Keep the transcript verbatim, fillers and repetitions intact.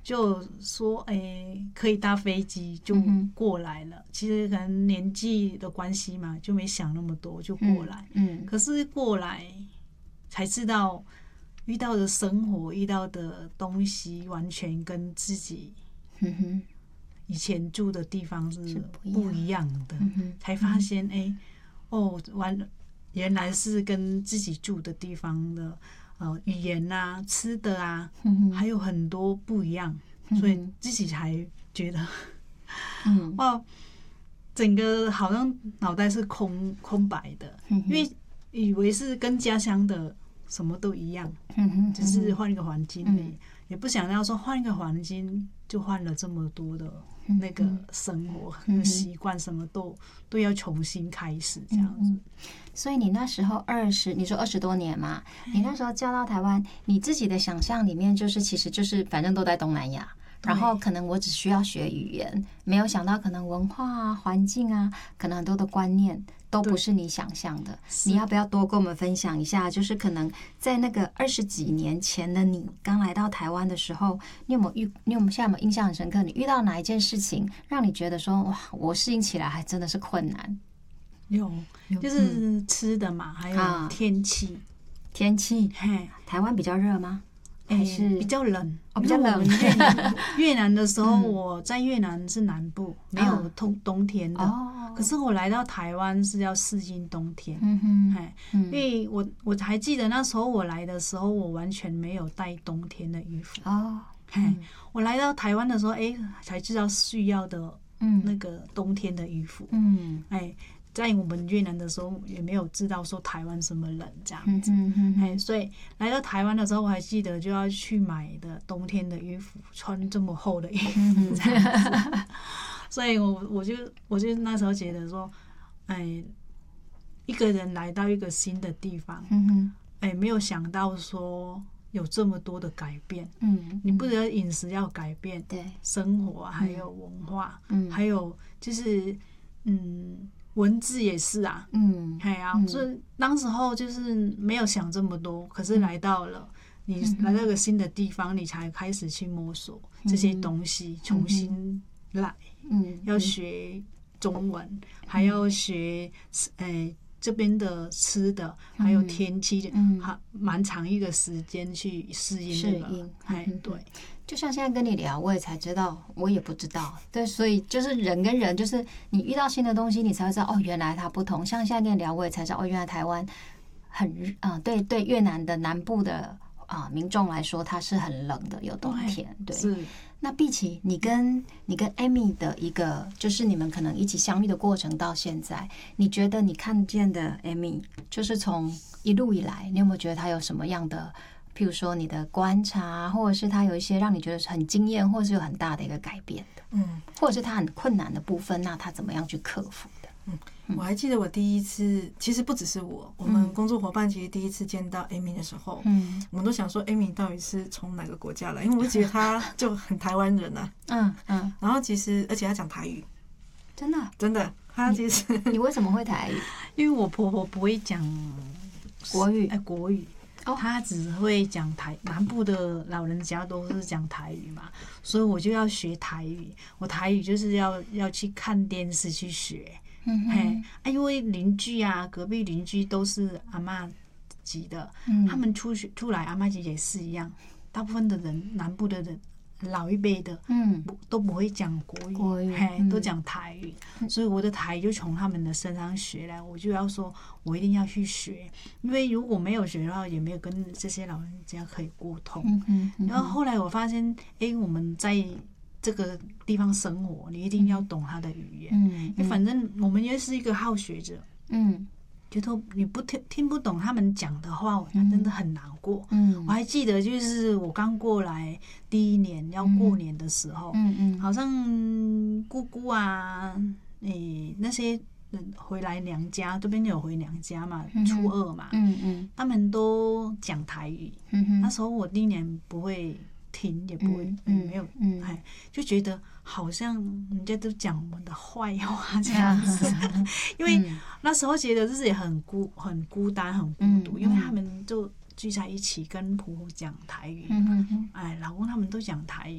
就说哎、欸、可以搭飞机就过来了、嗯。其实可能年纪的关系嘛，就没想那么多就过来。嗯，嗯可是过来才知道遇到的生活、遇到的东西，完全跟自己以前住的地方是不一样的。嗯、才发现哎、欸，哦，完了，原来是跟自己住的地方的。呃，语言啊，吃的啊，嗯、还有很多不一样，嗯、所以自己才觉得，嗯、哇，整个好像脑袋是空空白的，嗯、因为以为是跟家乡的什么都一样，嗯、只是换一个环境而已，嗯、也不想到说换一个环境就换了这么多的那个生活、嗯、习惯，什么都都要重新开始这样子。嗯所以你那时候二十，你说二十多年嘛，你那时候嫁到台湾，你自己的想象里面就是，其实就是反正都在东南亚，然后可能我只需要学语言，没有想到可能文化啊、环境啊，可能很多的观念都不是你想象的。你要不要多跟我们分享一下？就是可能在那个二十几年前的你刚来到台湾的时候，你有没有遇？你有没有现在有没有印象很深刻？你遇到哪一件事情让你觉得说哇，我适应起来还真的是困难？ 有，就是吃的嘛，嗯、还有天气。啊、 天气，嘿，台湾比较热吗？还是、 欸、比较冷？ 哦，比较冷。 越南越南的时候，嗯、我在越南是南部，没有冬冬天的。哦。可是我来到台湾是要适应冬天。嗯哼。嘿，嗯、因为我我还记得那时候我来的时候，我完全没有带冬天的衣服。哦。嘿，嗯、我来到台湾的时候，哎、欸，才知道需要的，那个冬天的衣服。嗯。哎、欸。在我们越南的时候，也没有知道说台湾什么冷这样子，嗯嗯嗯、所以来到台湾的时候，我还记得就要去买的冬天的衣服，穿这么厚的衣服这样子。所以我我就我就那时候觉得说，哎，一个人来到一个新的地方，嗯、哎，没有想到说有这么多的改变。嗯，你不只饮食要改变，对，生活还有文化，嗯，还有就是嗯。文字也是啊，嗯，哎呀、啊，所以当时候就是没有想这么多，可是来到了、嗯、你来到一个新的地方，你才开始去摸索这些东西，嗯、重新来，嗯，要学中文，嗯、还要学，哎，这边的吃的，嗯、还有天气，嗯，还蛮长一个时间去适应这个，哎，对。 就像现在跟你聊，我也才知道，我也不知道，对，所以就是人跟人，就是你遇到新的东西，你才会知道哦，原来它不同。像现在跟你聊，我也才知道哦，原来台湾很啊、呃，对对，越南的南部的啊、呃、民众来说，它是很冷的，有冬天。对，是。那碧琪，你跟你跟 Amy 的一个，就是你们可能一起相遇的过程到现在，你觉得你看见的 Amy， 就是从一路以来，你有没有觉得她有什么样的？譬如说你的观察，或者是他有一些让你觉得很惊艳，或者是有很大的一个改变的，嗯，或者是他很困难的部分，那他怎么样去克服的？ 嗯，我还记得我第一次，其实不只是我，我们工作伙伴其实第一次见到 Amy 的时候，嗯，我们都想说 Amy 到底是从哪个国家来，因为我觉得他就很台湾人啊，嗯嗯，然后其实而且他讲台语， 真的真的，他其实你, 你为什么会台语？ 因为我婆婆不会讲国语， 哎，国语。他只会讲台，南部的老人家都是讲台语嘛，所以我就要学台语。我台语就是要要去看电视去学，嗯嘿，啊，因为邻居啊，隔壁邻居都是阿嬷级的，嗯、他们出出来阿嬷级也是一样，大部分的人南部的人。老一辈的，嗯，都不会讲国语，国语嘿，嗯、都讲台语，嗯、所以我的台语就从他们的身上学来。我就要说，我一定要去学，因为如果没有学的话，也没有跟这些老人家可以沟通。嗯嗯嗯、然后后来我发现，哎、欸，我们在这个地方生活，你一定要懂他的语言，嗯，因为反正我们也是一个好学者，嗯。觉得你不听听不懂他们讲的话，我真的很难过。嗯，我还记得，就是我刚过来第一年要过年的时候，嗯嗯，好像姑姑啊，诶、欸、那些人回来娘家，这边有回娘家嘛，嗯、初二嘛，嗯嗯，他们都讲台语。嗯那时候我第一年不会听，也不会，嗯嗯、没有，嗯，哎，就觉得好像人家都讲我们的坏话这样子，因为那时候觉得自己很孤、很孤单、很孤独，嗯、因为他们就聚在一起跟婆婆讲台语，嗯、哎，老公他们都讲台语，